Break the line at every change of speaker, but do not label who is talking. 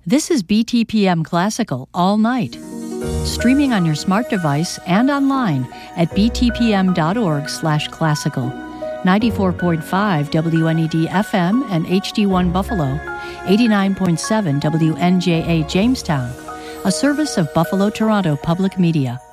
This is BTPM Classical all night. Streaming on your smart device and online at btpm.org/classical. 94.5 WNED FM and HD1 Buffalo, 89.7 WNJA Jamestown, a service of Buffalo Toronto Public Media.